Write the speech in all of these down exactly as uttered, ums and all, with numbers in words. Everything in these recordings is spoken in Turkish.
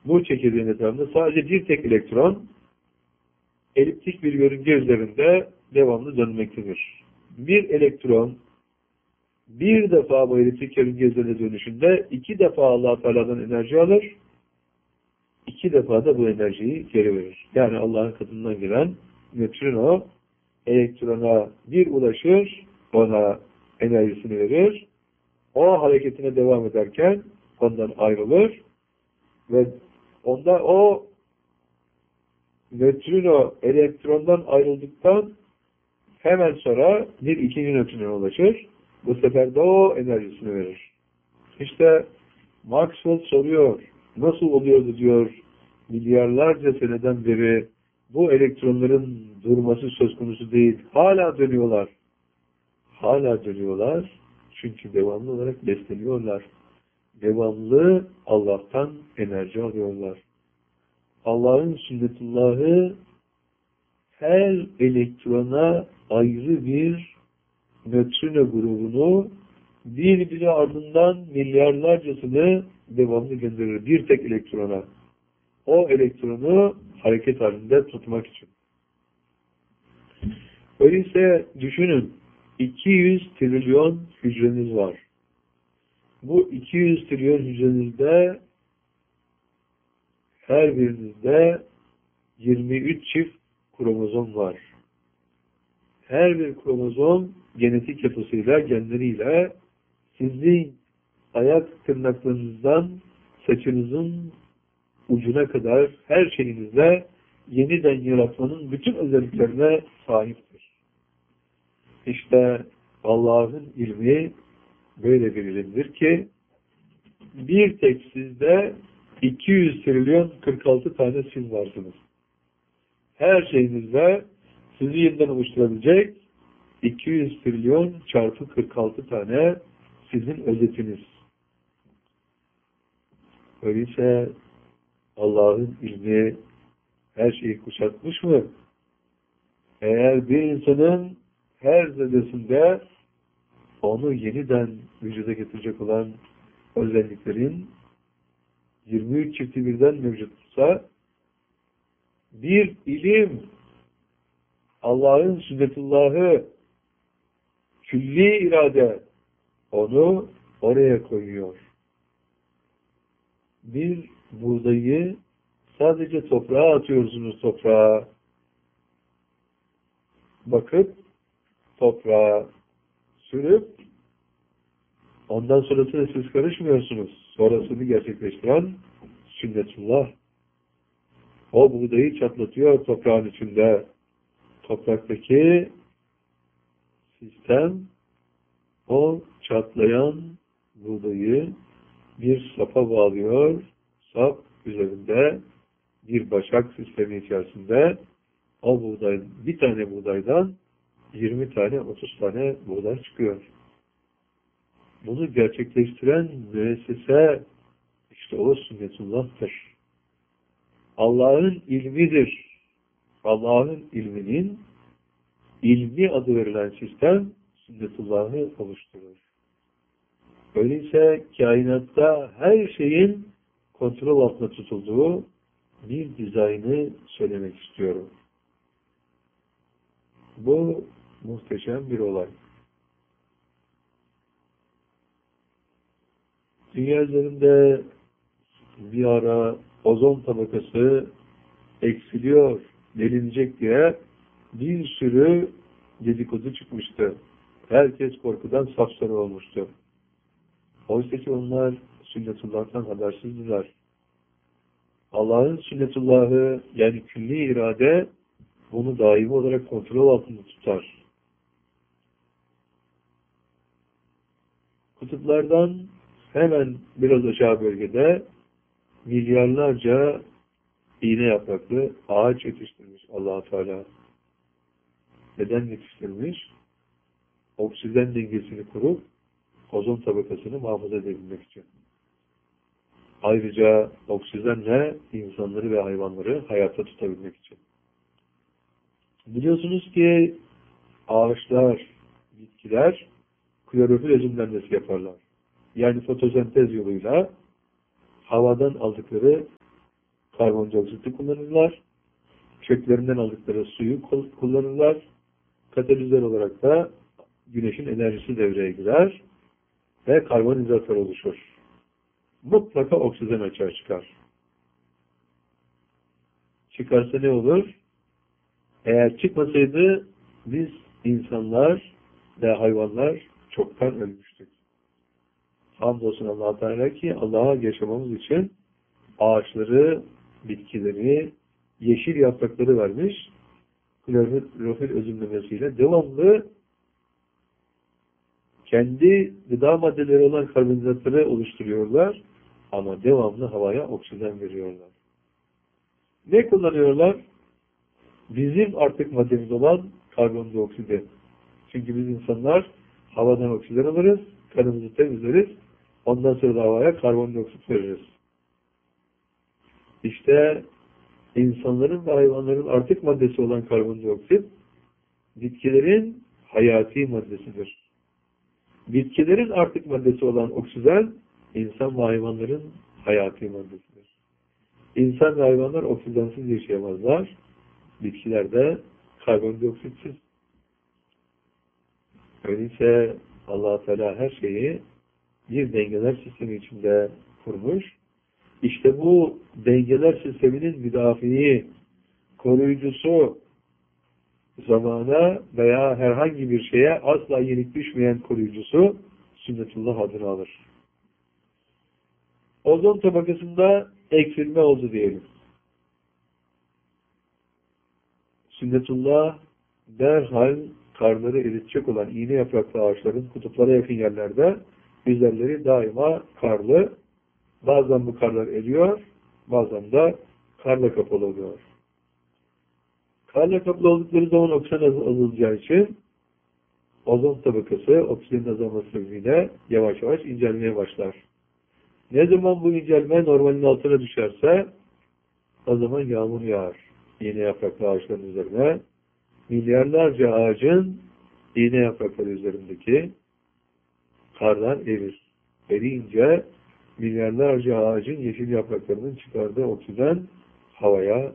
bu çekirdeğin etrafında sadece bir tek elektron eliptik bir yörünge üzerinde devamlı dönmektedir. Bir elektron bir defa bu eliptik yörünge üzerinde dönüşünde iki defa Allah Teala'dan enerji alır, iki defa da bu enerjiyi geri verir. Yani Allah'ın katından gelen nötrino elektrona bir ulaşır, ona enerjisini verir, o hareketine devam ederken ondan ayrılır ve onda o nötrino elektrondan ayrıldıktan hemen sonra bir ikinci nötrinoya ulaşır. Bu sefer de o enerjisini verir. İşte Maxwell soruyor, nasıl oluyordu diyor, milyarlarca seneden beri bu elektronların durması söz konusu değil. Hala dönüyorlar. Hala dönüyorlar. Çünkü devamlı olarak besleniyorlar. Devamlı Allah'tan enerji alıyorlar. Allah'ın sünnetullahı her elektrona ayrı bir nötrino grubunu birbiri ardından milyarlarcasını devamlı gönderir. Bir tek elektrona. O elektronu hareket halinde tutmak için. Öyleyse düşünün, iki yüz trilyon hücreniz var. Bu iki yüz trilyon hücrenizde her birinizde yirmi üç çift kromozom var. Her bir kromozom genetik yapısıyla, genleriyle sizin ayak tırnaklarınızdan saçınızın ucuna kadar her şeyinizle yeniden yaratmanın bütün özelliklerine sahiptir. İşte Allah'ın ilmi böyle bir ilimdir ki bir tek sizde iki yüz trilyon kırk altı tane siz varsınız. Her şeyinizde sizi yeniden oluşturabilecek iki yüz trilyon çarpı kırk altı tane sizin özetiniz. Öyleyse Allah'ın ilmi her şeyi kuşatmış mı? Eğer bir insanın her zerresinde onu yeniden vücuda getirecek olan özelliklerin yirmi üç çifti birden mevcutsa bir ilim Allah'ın sünnetullahı külli irade onu oraya koyuyor. Bir buğdayı sadece toprağa atıyorsunuz, toprağa bakıp toprağa sürüp ondan sonrasına siz karışmıyorsunuz. Sonrasını gerçekleştiren sünnetullah. O buğdayı çatlatıyor toprağın içinde. Topraktaki sistem o çatlayan buğdayı bir sapa bağlıyor. Sap üzerinde bir başak sistemi içerisinde o buğday, bir tane buğdaydan yirmi tane, otuz tane buğday çıkıyor. Bunu gerçekleştiren müessese işte o sünnetullah'tır. Allah'ın ilmidir. Allah'ın ilminin ilmi adı verilen sistem sünnetullah'ı oluşturur. Öyleyse kainatta her şeyin kontrol altında tutulduğu bir dizaynı söylemek istiyorum. Bu muhteşem bir olay. Dünya üzerinde bir ara ozon tabakası eksiliyor, delinecek diye bir sürü dedikodu çıkmıştı. Herkes korkudan sapsarı olmuştu. Oysa ki onlar sünnetullah'tan habersizdiler. Allah'ın sünnetullahı yani külli irade bunu daimi olarak kontrol altında tutar. Kutuplardan hemen biraz aşağı bölgede milyarlarca iğne yapraklı ağaç yetiştirmiş Allah-u Teala. Neden yetiştirmiş? Oksijen dengesini kurup ozon tabakasını muhafaza edebilmek için. Ayrıca oksijenle insanları ve hayvanları hayatta tutabilmek için. Biliyorsunuz ki ağaçlar, bitkiler klorofil özümlenmesi yaparlar. Yani fotosentez yoluyla havadan aldıkları karbondioksiti kullanırlar. Köklerinden aldıkları suyu kullanırlar. Katalizör olarak da güneşin enerjisi devreye girer ve karbonhidratlar oluşur. Mutlaka oksijen açığa çıkar. Çıkarsa ne olur? Eğer çıkmasaydı biz insanlar ve hayvanlar çoktan ölmüştük. Hamdolsun Allah-u Teala ki Allah'a yaşamamız için ağaçları, bitkileri, yeşil yaprakları vermiş. Klorofil özümlemesiyle devamlı kendi gıda maddeleri olan karbonhidratları oluşturuyorlar ama devamlı havaya oksijen veriyorlar. Ne kullanıyorlar? Bizim artık maddemiz olan karbondioksidi. Çünkü biz insanlar havadan oksijen alırız, kanımızı temizleriz, ondan sonra da havaya karbondioksit veririz. İşte insanların ve hayvanların artık maddesi olan karbondioksit, bitkilerin hayati maddesidir. Bitkilerin artık maddesi olan oksijen, insan ve hayvanların hayati maddesidir. İnsan ve hayvanlar oksijensiz yaşayamazlar. Bitkiler de karbondioksitsiz. Öyleyse Allah-u Teala her şeyi bir dengeler sistemi içinde kurmuş. İşte bu dengeler sisteminin müdafiği, koruyucusu, zamana veya herhangi bir şeye asla yenik düşmeyen koruyucusu sünnetullah adını alır. Ozon tabakasında eksilme oldu diyelim. Sünnetullah derhal karları eritecek olan iğne yapraklı ağaçların kutuplara yakın yerlerde üzerleri daima karlı. Bazen bu karlar eriyor, bazen de karla kapalı oluyor. Karla kapalı oldukları zaman oksijen azalacağı için ozon tabakası oksijenin azalması sebebiyle yavaş yavaş incelmeye başlar. Ne zaman bu incelme normalin altına düşerse o zaman yağmur yağar. İğne yapraklı ağaçların üzerine milyarlarca ağacın iğne yaprakları üzerindeki karlar erir. Eriyince milyarlarca ağacın yeşil yapraklarının çıkardığı oksijen havaya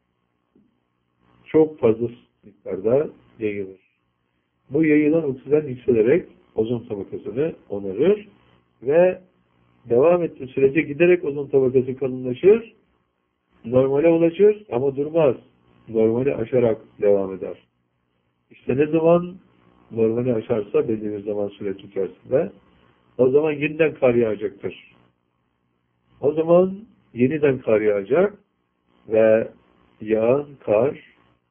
çok fazla miktarda yayılır. Bu yayılan oksijen yükselerek ozon tabakasını onarır ve devam ettiği sürece giderek ozon tabakası kalınlaşır, normale ulaşır ama durmaz. Normali aşarak devam eder. İşte ne zaman normali aşarsa belli bir zaman süresi içerisinde o zaman yeniden kar yağacaktır. O zaman yeniden kar yağacak ve yağan kar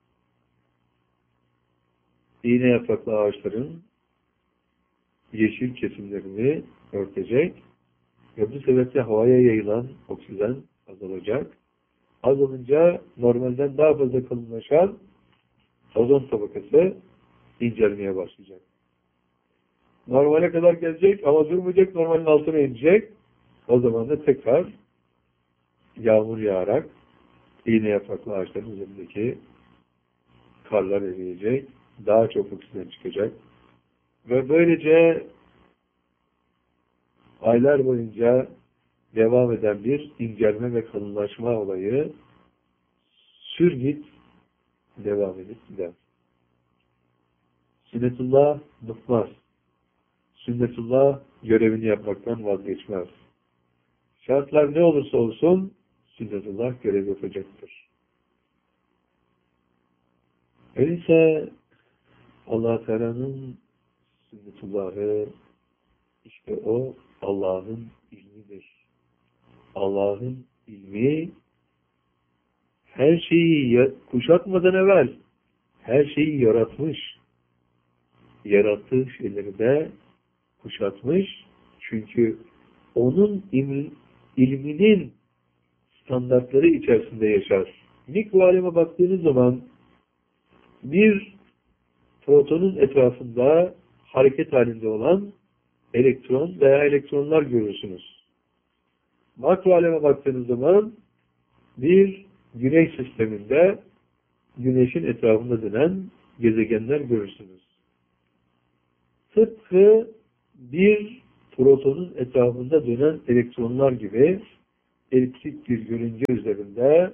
iğne yapraklı ağaçların yeşil kesimlerini örtecek ve bu sebeple havaya yayılan oksijen azalacak. Azalınca normalden daha fazla kalınlaşan ozon tabakası incelmeye başlayacak. Normale kadar gelecek ama durmayacak, normalin altına inecek. O zaman da tekrar yağmur yağarak iğne yapraklı ağaçların üzerindeki karlar eriyecek. Daha çok oksijen çıkacak. Ve böylece aylar boyunca devam eden bir incelme ve kalınlaşma olayı sür git devam edip gider. Sünnetullah bıkmaz. Sünnetullah görevini yapmaktan vazgeçmez. Şartlar ne olursa olsun sünnetullah görev yapacaktır. Öyleyse Allah-u Teala'nın sünnetullahı işte o Allah'ın ilmidir. Allah'ın ilmi her şeyi kuşatmadan evvel her şeyi yaratmış. Yarattığı şeyleri de kuşatmış. Çünkü onun ilminin standartları içerisinde yaşar. Mikro aleme baktığınız zaman bir protonun etrafında hareket halinde olan elektron veya elektronlar görürsünüz. Makro aleme baktığınız zaman bir güneş sisteminde güneşin etrafında dönen gezegenler görürsünüz. Tıpkı bir protonun etrafında dönen elektronlar gibi eliptik bir yörünge üzerinde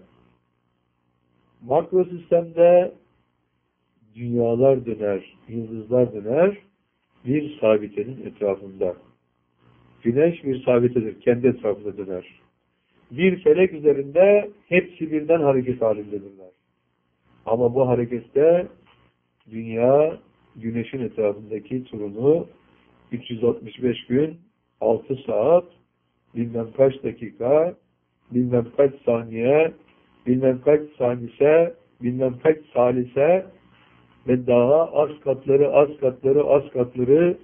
makro sistemde dünyalar döner, yıldızlar döner bir sabitenin etrafında. Güneş bir sabitedir, kendi etrafında döner. Bir felek üzerinde hepsi birden hareket halindedirler. Ama bu harekette dünya güneşin etrafındaki turunu üç yüz altmış beş gün, altı saat, bilmem kaç dakika, bilmem kaç saniye, bilmem kaç saniyese, bilmem kaç salise ve daha az katları, az katları, az katları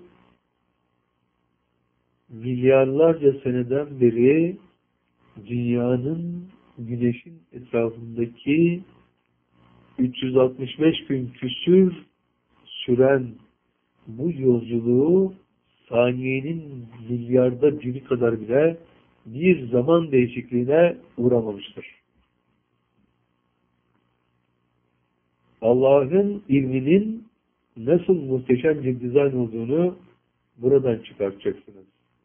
milyarlarca seneden beri dünyanın güneşin etrafındaki üç yüz altmış beş gün küsür süren bu yolculuğu saniyenin milyarda biri kadar bile bir zaman değişikliğine uğramamıştır. Allah'ın ilminin nasıl muhteşem bir dizayn olduğunu buradan çıkartacaksınız.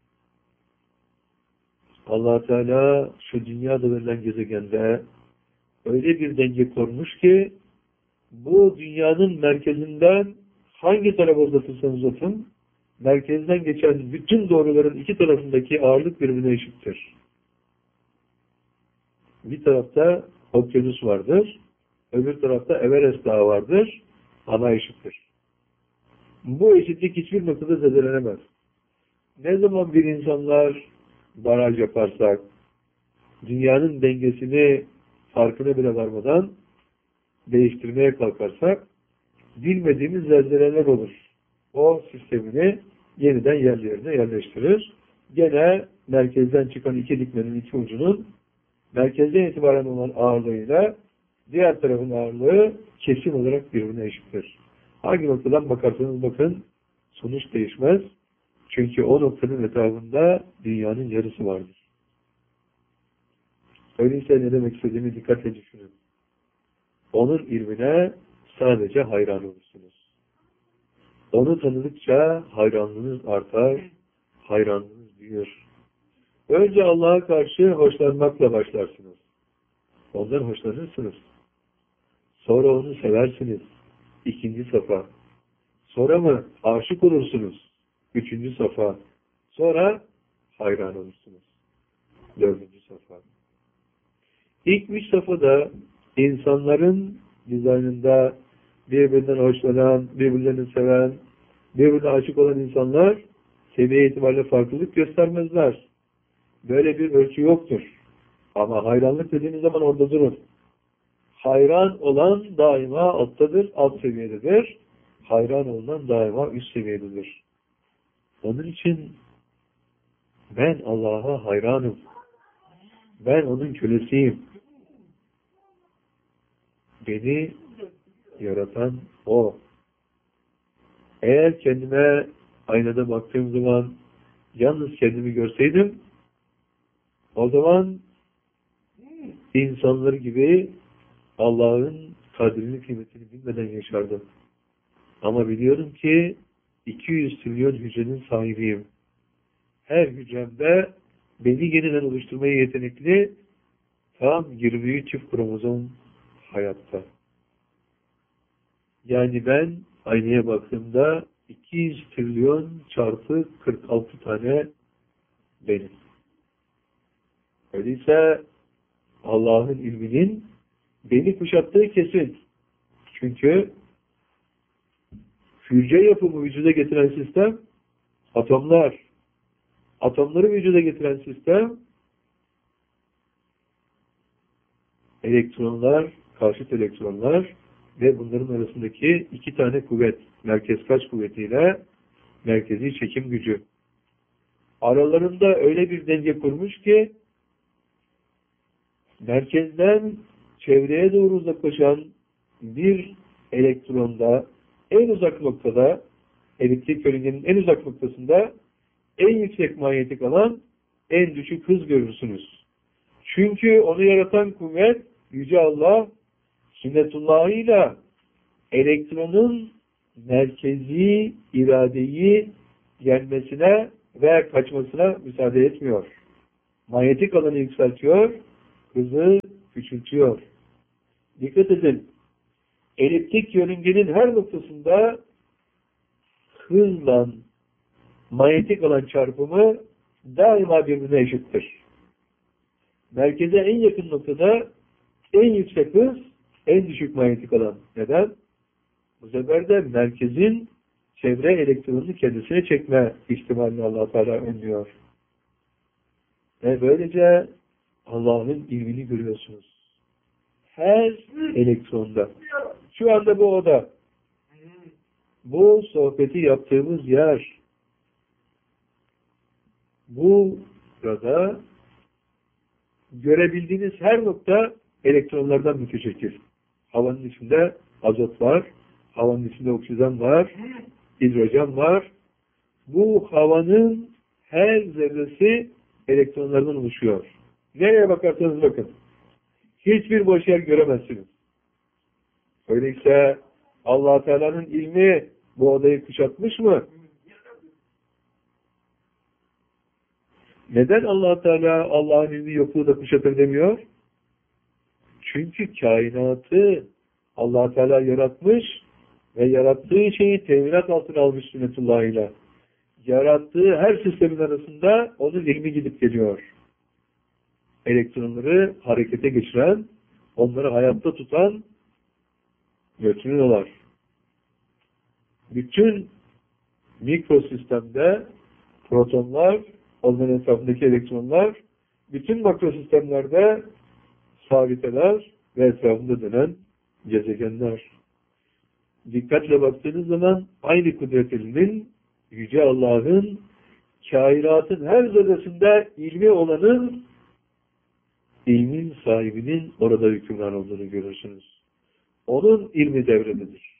Allah Teala şu dünyada verilen gezegende öyle bir denge kurmuş ki bu dünyanın merkezinden hangi tarafa uzatırsanız uzatın, merkezden geçen bütün doğruların iki tarafındaki ağırlık birbirine eşittir. Bir tarafta okyanus vardır, öbür tarafta Everest Dağı vardır, ama eşittir. Bu eşitlik hiçbir noktada zedelenemez. Ne zaman bir insanlar baraj yaparsak, dünyanın dengesini farkına bile varmadan değiştirmeye kalkarsak, bilmediğimiz zelzeleler olur. O sistemini yeniden yerlerine yerleştirir. Gene merkezden çıkan iki dikmenin iki ucunun merkezden itibaren olan ağırlığıyla diğer tarafın ağırlığı kesin olarak birbirine eşittir. Hangi noktadan bakarsanız bakın sonuç değişmez. Çünkü o noktanın etrafında dünyanın yarısı vardır. Öyleyse ne demek istediğimi dikkatle düşünün. Onun ilmine sadece hayran olursunuz. Onu tanıdıkça hayranlığınız artar, hayranlığınız büyür. Önce Allah'a karşı hoşlanmakla başlarsınız. Ondan hoşlanırsınız. Sonra onu seversiniz. İkinci safa. Sonra mı aşık olursunuz? Üçüncü safa. Sonra hayran olursunuz. Dördüncü safa. İlk üç safhada insanların dizaynında birbirinden hoşlanan, birbirlerini seven, birbirine aşık olan insanlar seviye itibariyle farklılık göstermezler. Böyle bir ölçü yoktur. Ama hayranlık dediğiniz zaman orada durun. Hayran olan daima alttadır, alt seviyededir. Hayran olunan daima üst seviyededir. Onun için ben Allah'a hayranım. Ben onun kölesiyim. Beni yaratan O. Eğer kendime aynada baktığım zaman yalnız kendimi görseydim, o zaman insanlar gibi Allah'ın kadrini, kıymetini bilmeden yaşardım. Ama biliyorum ki iki yüz trilyon hücrenin sahibiyim. Her hücremde beni yeniden oluşturmaya yetenekli tam yirmi üç çift kromozom hayatta. Yani ben aynaya baktığımda iki yüz trilyon çarpı kırk altı tane benim. Öyleyse Allah'ın ilminin beni kuşattığı kesin. Çünkü hücre yapımı vücuda getiren sistem atomlar. Atomları vücuda getiren sistem elektronlar, karşıt elektronlar ve bunların arasındaki iki tane kuvvet, merkez kaç kuvvetiyle merkezi çekim gücü. Aralarında öyle bir denge kurmuş ki merkezden çevreye doğru uzaklaşan bir elektronda en uzak noktada, elektrik yörüngenin en uzak noktasında en yüksek manyetik alan, en düşük hız görürsünüz. Çünkü onu yaratan kuvvet Yüce Allah sünnetullahıyla elektronun merkezi iradeyi yenmesine ve kaçmasına müsaade etmiyor. Manyetik alanı yükseltiyor, hızı küçültüyor. Dikkat edin, eliptik yörüngenin her noktasında hızla manyetik alan çarpımı daima birbirine eşittir. Merkeze en yakın noktada en yüksek hız, en düşük manyetik alan. Neden? Bu sefer de merkezin çevre elektronunu kendisine çekme ihtimalini Allah Teala önlüyor. Ve böylece Allah'ın ilmini görüyorsunuz. Her elektronda. Şu anda bu oda. Bu sohbeti yaptığımız yer. Bu burada görebildiğiniz her nokta elektronlardan müteşekkil. Havanın içinde azot var, havanın içinde oksijen var, hidrojen var. Bu havanın her zerresi elektronlardan oluşuyor. Nereye bakarsanız bakın. Hiçbir boş yer göremezsiniz. Öyleyse Allah Teala'nın ilmi bu odayı kuşatmış mı? Neden Allah Teala Allah'ın ilmi yokluğu da kuşatır demiyor? Çünkü kainatı Allah Teala yaratmış ve yarattığı şeyi teminat altına almış sünnetullah ile. Yarattığı her sistemin arasında onun ilmi gidip geliyor. Elektronları harekete geçiren, onları hayatta tutan nötrinolar. Bütün mikrosistemde protonlar, onların etrafındaki elektronlar, bütün makrosistemlerde sabiteler ve etrafında dönen gezegenler. Dikkatle baktığınız zaman aynı kudret elinin, Yüce Allah'ın kainatın her zerresinde ilmi olanın, ilmin sahibinin orada hükümran olduğunu görürsünüz. Onun ilmi devrededir.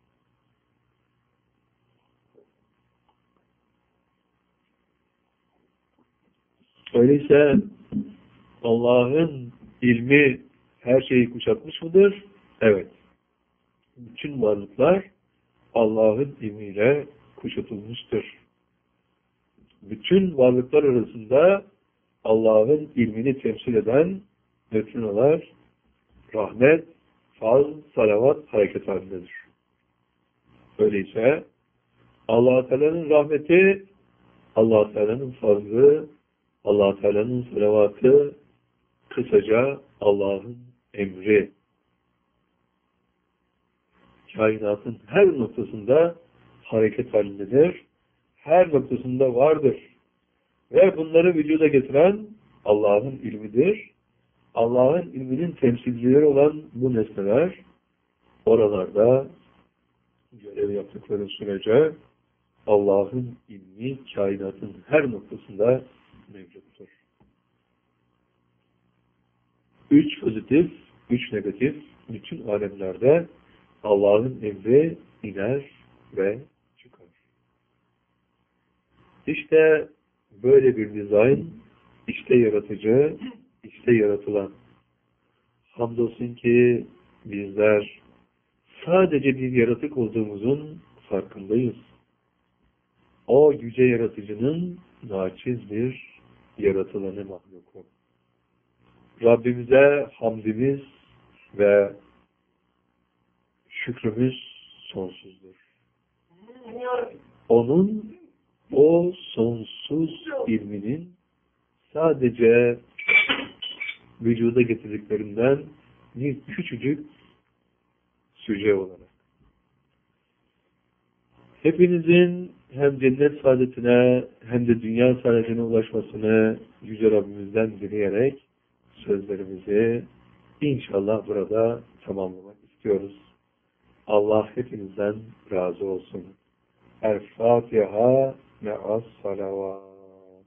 Öyleyse Allah'ın ilmi her şeyi kuşatmış mıdır? Evet. Bütün varlıklar Allah'ın ilmiyle kuşatılmıştır. Bütün varlıklar arasında Allah'ın ilmini temsil eden nötrinolar, rahmet, faz, salavat hareket halindedir. Öyleyse Allah Teala'nın rahmeti, Allah Teala'nın fazlı, Allah Teala'nın salavatı, kısaca Allah'ın emri. Kainatın her noktasında hareket halindedir. Her noktasında vardır. Ve bunları vücuda getiren Allah'ın ilmidir. Allah'ın ilminin temsilcileri olan bu nesneler oralarda görev yaptıkları sürece Allah'ın ilmi kainatın her noktasında mevcuttur. Üç pozitif, üç negatif, bütün alemlerde Allah'ın emri iner ve çıkar. İşte böyle bir dizayn, işte yaratıcı, işte yaratılan. Hamdolsun ki bizler sadece bir yaratık olduğumuzun farkındayız. O yüce yaratıcının naçiz bir yaratılanı mahluku. Rabbimize hamdimiz ve şükrümüz sonsuzdur. Onun o sonsuz ilminin sadece vücuda getirdiklerinden bir küçücük süce olarak. Hepinizin hem cennet saadetine hem de dünya saadetine ulaşmasını Yüce Rabbimizden dileyerek sözlerimizi inşallah burada tamamlamak istiyoruz. Allah hepinizden razı olsun. El Fatiha me'as salavat.